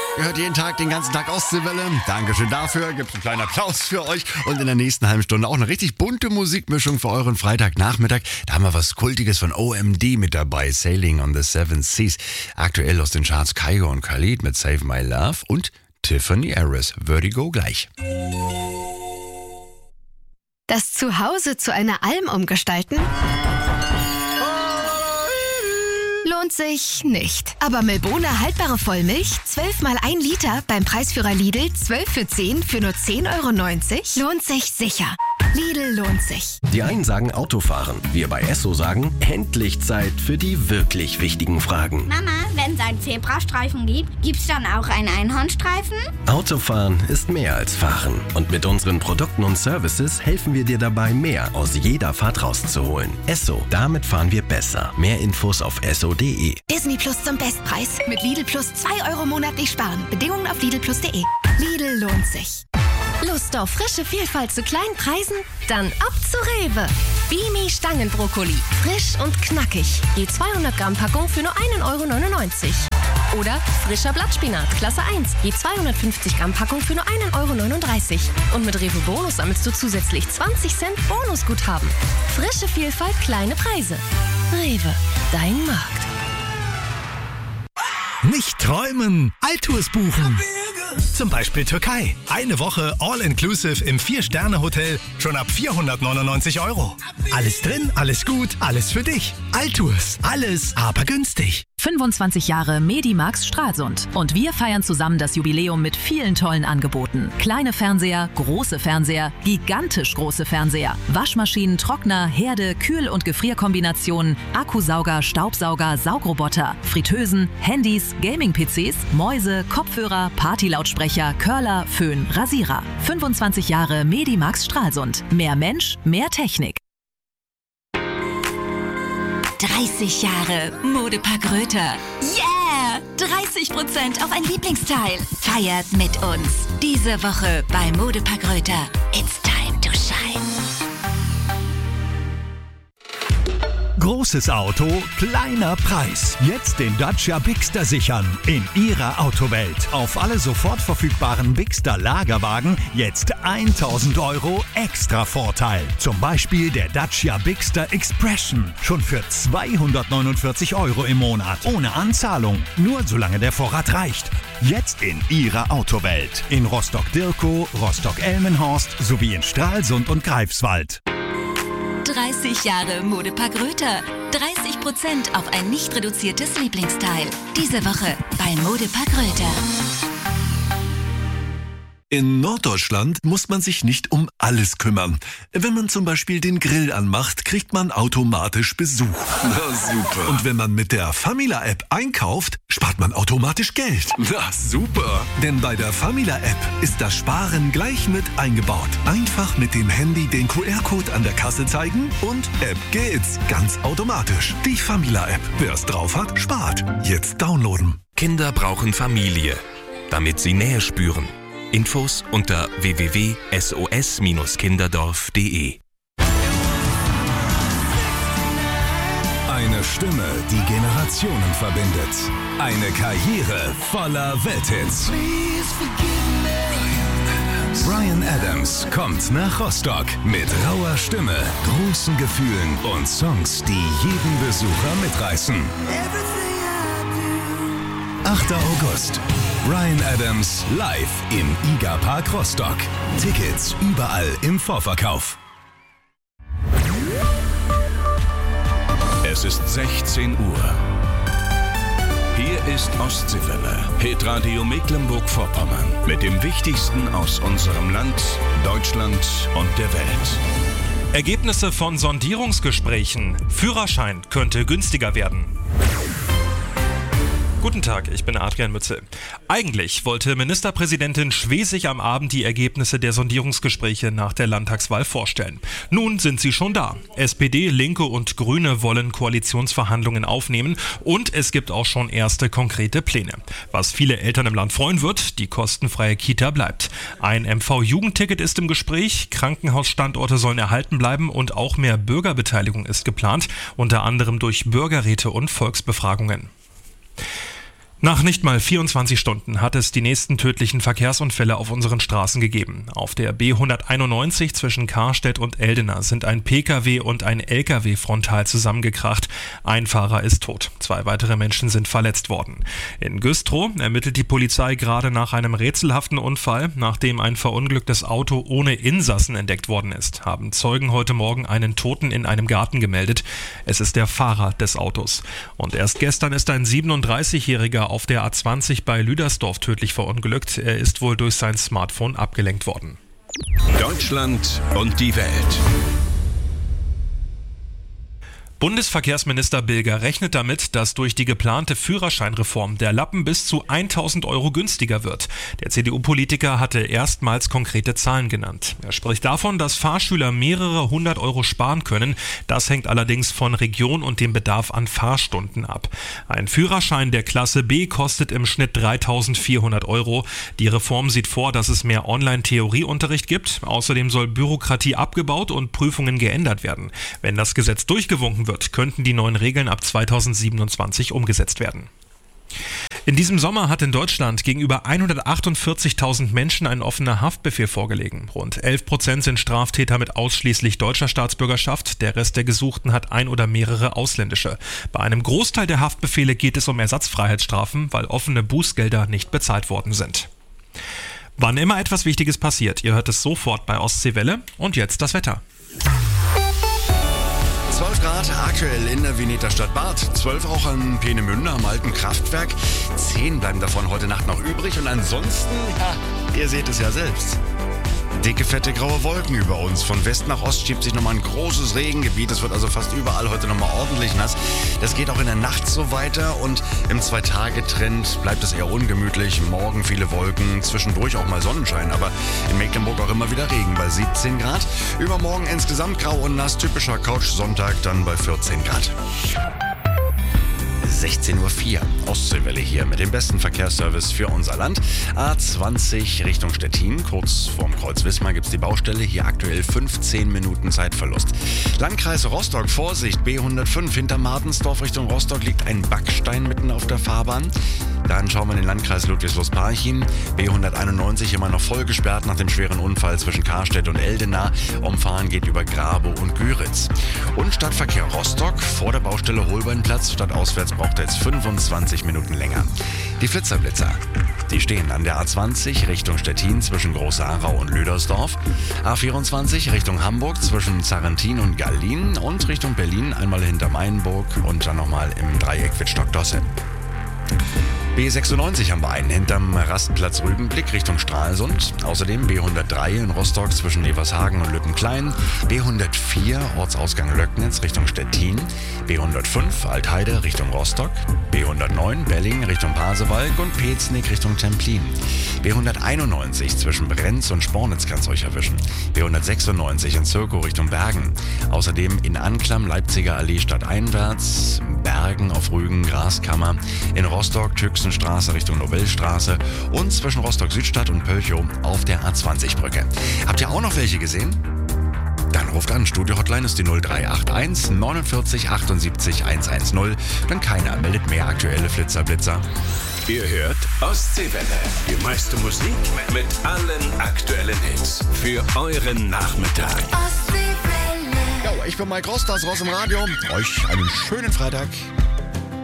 Ihr hört jeden Tag, den ganzen Tag Ostseewelle. Dankeschön dafür. Gibt einen kleinen Applaus für euch. Und in der nächsten halben Stunde auch eine richtig bunte Musikmischung für euren Freitagnachmittag. Da haben wir was Kultiges von OMD mit dabei. Sailing on the Seven Seas. Aktuell aus den Charts Kygo und Khalid mit Save My Love und Tiffany Harris. Vertigo gleich. Das Zuhause zu einer Alm umgestalten? Lohnt sich nicht. Aber Milbona haltbare Vollmilch, 12 mal 1 Liter beim Preisführer Lidl, 12 für 10 für nur 10,90 €, lohnt sich sicher. Lidl lohnt sich. Die einen sagen Autofahren, wir bei Esso sagen, endlich Zeit für die wirklich wichtigen Fragen. Mama, wenn es einen Zebrastreifen gibt, gibt's dann auch einen Einhornstreifen? Autofahren ist mehr als Fahren. Und mit unseren Produkten und Services helfen wir dir dabei, mehr aus jeder Fahrt rauszuholen. Esso, damit fahren wir besser. Mehr Infos auf esso.de. Disney Plus zum Bestpreis. Mit Lidl Plus 2 € monatlich sparen. Bedingungen auf lidlplus.de. Lidl lohnt sich. Lust auf frische Vielfalt zu kleinen Preisen? Dann ab zu Rewe. Bimi Stangenbrokkoli. Frisch und knackig. Je 200 Gramm Packung für nur 1,99 €. Oder frischer Blattspinat, Klasse 1. Je 250 Gramm Packung für nur 1,39 €. Und mit Rewe Bonus sammelst du zusätzlich 20 Cent Bonusguthaben. Frische Vielfalt, kleine Preise. Rewe, dein Markt. Nicht träumen, Altours buchen. Zum Beispiel Türkei. Eine Woche All-Inclusive im 4-Sterne-Hotel schon ab 499 €. Alles drin, alles gut, alles für dich. Altours. Alles, aber günstig. 25 Jahre Medimax Stralsund. Und wir feiern zusammen das Jubiläum mit vielen tollen Angeboten. Kleine Fernseher, große Fernseher, gigantisch große Fernseher, Waschmaschinen, Trockner, Herde, Kühl- und Gefrierkombinationen, Akkusauger, Staubsauger, Saugroboter, Fritteusen, Handys, Gaming-PCs, Mäuse, Kopfhörer, Partylautsprecher, Curler, Föhn, Rasierer. 25 Jahre Medimax Stralsund. Mehr Mensch, mehr Technik. 30 Jahre Modepark Röther. Yeah! 30% auf ein Lieblingsteil. Feiert mit uns. Diese Woche bei Modepark Röther. It's time to shine. Großes Auto, kleiner Preis. Jetzt den Dacia Bigster sichern. In Ihrer Autowelt. Auf alle sofort verfügbaren Bigster Lagerwagen jetzt 1.000 € extra Vorteil. Zum Beispiel der Dacia Bigster Expression. Schon für 249 € im Monat. Ohne Anzahlung. Nur solange der Vorrat reicht. Jetzt in Ihrer Autowelt. In Rostock-Dirkow, Rostock-Elmenhorst sowie in Stralsund und Greifswald. 30 Jahre Modepark Röther. 30% auf ein nicht reduziertes Lieblingsteil. Diese Woche bei Modepark Röther. In Norddeutschland muss man sich nicht um alles kümmern. Wenn man zum Beispiel den Grill anmacht, kriegt man automatisch Besuch. Na super. Und wenn man mit der Famila-App einkauft, spart man automatisch Geld. Na super. Denn bei der Famila-App ist das Sparen gleich mit eingebaut. Einfach mit dem Handy den QR-Code an der Kasse zeigen und App geht's. Ganz automatisch. Die Famila-App. Wer es drauf hat, spart. Jetzt downloaden. Kinder brauchen Familie, damit sie Nähe spüren. Infos unter www.sos-kinderdorf.de. Eine Stimme, die Generationen verbindet. Eine Karriere voller Welthits. Bryan Adams kommt nach Rostock mit rauer Stimme, großen Gefühlen und Songs, die jeden Besucher mitreißen. 8. August. Bryan Adams live im IGA Park Rostock. Tickets überall im Vorverkauf. Es ist 16 Uhr. Hier ist Ostseewelle, Hitradio Mecklenburg-Vorpommern. Mit dem Wichtigsten aus unserem Land, Deutschland und der Welt. Ergebnisse von Sondierungsgesprächen. Führerschein könnte günstiger werden. Guten Tag, ich bin Adrian Mützel. Eigentlich wollte Ministerpräsidentin Schwesig am Abend die Ergebnisse der Sondierungsgespräche nach der Landtagswahl vorstellen. Nun sind sie schon da. SPD, Linke und Grüne wollen Koalitionsverhandlungen aufnehmen und es gibt auch schon erste konkrete Pläne. Was viele Eltern im Land freuen wird, die kostenfreie Kita bleibt. Ein MV-Jugendticket ist im Gespräch, Krankenhausstandorte sollen erhalten bleiben und auch mehr Bürgerbeteiligung ist geplant, unter anderem durch Bürgerräte und Volksbefragungen. Nach nicht mal 24 Stunden hat es die nächsten tödlichen Verkehrsunfälle auf unseren Straßen gegeben. Auf der B191 zwischen Karstedt und Eldena sind ein Pkw und ein Lkw frontal zusammengekracht. Ein Fahrer ist tot. 2 weitere Menschen sind verletzt worden. In Güstrow ermittelt die Polizei gerade nach einem rätselhaften Unfall. Nachdem ein verunglücktes Auto ohne Insassen entdeckt worden ist, haben Zeugen heute Morgen einen Toten in einem Garten gemeldet. Es ist der Fahrer des Autos. Und erst gestern ist ein 37-Jähriger auf der A20 bei Lüdersdorf tödlich verunglückt. Er ist wohl durch sein Smartphone abgelenkt worden. Deutschland und die Welt. Bundesverkehrsminister Bilger rechnet damit, dass durch die geplante Führerscheinreform der Lappen bis zu 1.000 € günstiger wird. Der CDU-Politiker hatte erstmals konkrete Zahlen genannt. Er spricht davon, dass Fahrschüler mehrere 100 € sparen können. Das hängt allerdings von Region und dem Bedarf an Fahrstunden ab. Ein Führerschein der Klasse B kostet im Schnitt 3.400 €. Die Reform sieht vor, dass es mehr Online-Theorieunterricht gibt. Außerdem soll Bürokratie abgebaut und Prüfungen geändert werden. Wenn das Gesetz durchgewunken wird, könnten die neuen Regeln ab 2027 umgesetzt werden. In diesem Sommer hat in Deutschland gegenüber 148.000 Menschen ein offener Haftbefehl vorgelegen. Rund 11% sind Straftäter mit ausschließlich deutscher Staatsbürgerschaft. Der Rest der Gesuchten hat ein oder mehrere ausländische. Bei einem Großteil der Haftbefehle geht es um Ersatzfreiheitsstrafen, weil offene Bußgelder nicht bezahlt worden sind. Wann immer etwas Wichtiges passiert, ihr hört es sofort bei Ostseewelle. Und jetzt das Wetter. 12 Grad aktuell in der Veneter Stadt Bad, 12 auch am Peenemünde am alten Kraftwerk, 10 bleiben davon heute Nacht noch übrig und ansonsten, ja, ihr seht es ja selbst. Dicke, fette, graue Wolken über uns. Von West nach Ost schiebt sich nochmal ein großes Regengebiet. Es wird also fast überall heute nochmal ordentlich nass. Das geht auch in der Nacht so weiter und im 2-Tage-Trend bleibt es eher ungemütlich. Morgen viele Wolken, zwischendurch auch mal Sonnenschein, aber in Mecklenburg auch immer wieder Regen bei 17 Grad. Übermorgen insgesamt grau und nass, typischer Couch-Sonntag dann bei 14 Grad. 16.04 Uhr, Ostseewelle hier mit dem besten Verkehrsservice für unser Land. A20 Richtung Stettin, kurz vorm Kreuz Wismar gibt es die Baustelle, hier aktuell 15 Minuten Zeitverlust. Landkreis Rostock, Vorsicht, B105 hinter Martensdorf Richtung Rostock liegt ein Backstein mitten auf der Fahrbahn. Dann schauen wir in den Landkreis Ludwigslust-Parchim, B191 immer noch voll gesperrt nach dem schweren Unfall zwischen Karstedt und Eldena. Umfahren geht über Grabow und Güritz. Und Stadtverkehr Rostock vor der Baustelle Holbeinplatz, stadtauswärts braucht er jetzt 25 Minuten länger. Die Flitzerblitzer, die stehen an der A20 Richtung Stettin zwischen Groß-Aarau und Lüdersdorf, A24 Richtung Hamburg zwischen Zarrentin und Gallien und Richtung Berlin einmal hinter Mainburg und dann nochmal im Dreieck Wittstock-Dosse. B96 haben wir einen hinterm Rastplatz Rügenblick Richtung Stralsund. Außerdem B103 in Rostock zwischen Evershagen und Lüttenklein. B104 Ortsausgang Löcknitz Richtung Stettin. B105 Altheide Richtung Rostock. B109 Belling Richtung Pasewalk und Peznig Richtung Templin. B191 zwischen Brenz und Spornitz kann es euch erwischen. B196 in Zirkow Richtung Bergen. Außerdem in Anklam Leipziger Allee stadteinwärts. Bergen auf Rügen Graskammer. In Rostock Tüxenstraße Richtung Nobelstraße und zwischen Rostock-Südstadt und Pölchow auf der A20-Brücke. Habt ihr auch noch welche gesehen? Dann ruft an, Studio-Hotline ist die 0381 49 78 110. Dann keiner meldet mehr aktuelle Flitzerblitzer. Ihr hört Ostseewelle, die meiste Musik mit allen aktuellen Hits für euren Nachmittag. Ja, ich bin Mike Ross, das Ross im Radio. Euch einen schönen Freitag.